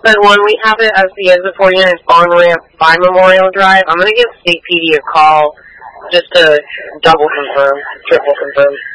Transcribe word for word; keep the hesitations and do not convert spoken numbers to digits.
But when we have it as the Exit forty-nine spawn ramp by Memorial Drive, I'm going to give State P D a call just to double confirm, triple confirm.